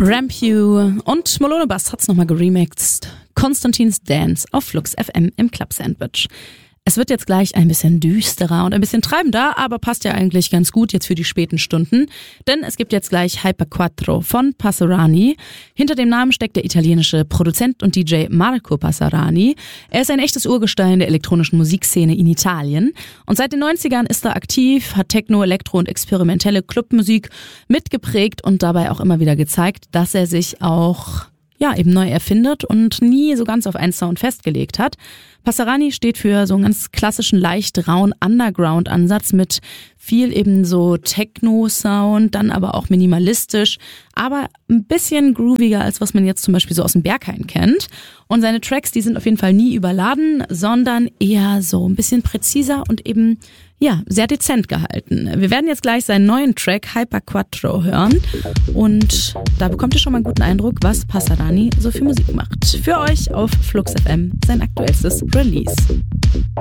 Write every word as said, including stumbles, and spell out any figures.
Rampew und Molone Bass hat's nochmal geremixed. Konstantins Dance auf Flux F M im Club Sandwich. Es wird jetzt gleich ein bisschen düsterer und ein bisschen treibender, aber passt ja eigentlich ganz gut jetzt für die späten Stunden, denn es gibt jetzt gleich Hyper Quattro von Passarani. Hinter dem Namen steckt der italienische Produzent und D J Marco Passarani. Er ist ein echtes Urgestein der elektronischen Musikszene in Italien und seit den neunzigern ist er aktiv, hat Techno, Elektro und experimentelle Clubmusik mitgeprägt und dabei auch immer wieder gezeigt, dass er sich auch ja, eben neu erfindet und nie so ganz auf einen Sound festgelegt hat. Passarani steht für so einen ganz klassischen, leicht rauen Underground-Ansatz mit viel eben so Techno-Sound, dann aber auch minimalistisch, aber ein bisschen grooviger, als was man jetzt zum Beispiel so aus dem Berghain kennt. Und seine Tracks, die sind auf jeden Fall nie überladen, sondern eher so ein bisschen präziser und eben ja, sehr dezent gehalten. Wir werden jetzt gleich seinen neuen Track Hyper Quattro hören und da bekommt ihr schon mal einen guten Eindruck, was Passarani so für Musik macht. Für euch auf Flux F M sein aktuellstes Release.